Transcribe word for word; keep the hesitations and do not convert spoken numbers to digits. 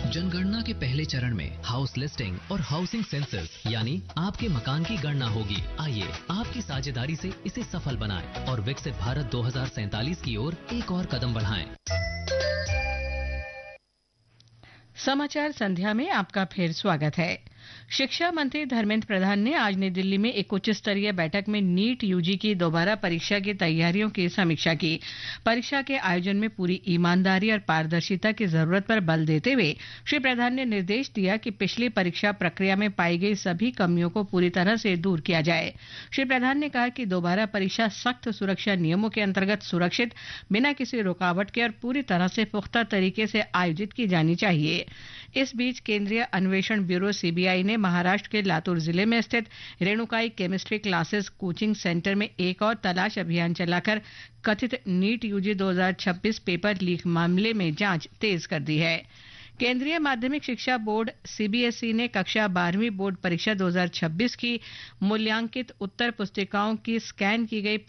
जनगणना के पहले चरण में हाउस लिस्टिंग और हाउसिंग सेंसस यानी आपके मकान की गणना होगी। आइए आपकी साझेदारी से इसे सफल बनाएं और विकसित भारत दो हज़ार सैंतालीस की ओर एक और कदम बढ़ाएं। समाचार संध्या में आपका फिर स्वागत है। शिक्षा मंत्री धर्मेंद्र प्रधान ने आज नई दिल्ली में एक उच्च स्तरीय बैठक में नीट यूजी की दोबारा परीक्षा की तैयारियों की समीक्षा की। परीक्षा के आयोजन में पूरी ईमानदारी और पारदर्शिता की जरूरत पर बल देते हुए श्री प्रधान ने निर्देश दिया कि पिछली परीक्षा प्रक्रिया में पाई गई सभी कमियों को पूरी तरह से दूर किया जाए। श्री प्रधान ने कहा कि दोबारा परीक्षा सख्त सुरक्षा नियमों के अंतर्गत सुरक्षित, बिना किसी रुकावट के और पूरी तरह से पुख्ता तरीके से आयोजित की जानी चाहिए। इस बीच केंद्रीय अन्वेषण ब्यूरो सीबीआई ने महाराष्ट्र के लातूर जिले में स्थित Renukai chemistry classes coaching centre में एक और तलाश अभियान चलाकर कथित नीट यूजी दो हज़ार छब्बीस पेपर लीक मामले में जांच तेज कर दी है। केंद्रीय माध्यमिक शिक्षा बोर्ड सीबीएसई ने कक्षा बारहवीं बोर्ड परीक्षा दो हज़ार छब्बीस की मूल्यांकित उत्तर पुस्तिकाओं की स्कैन की गई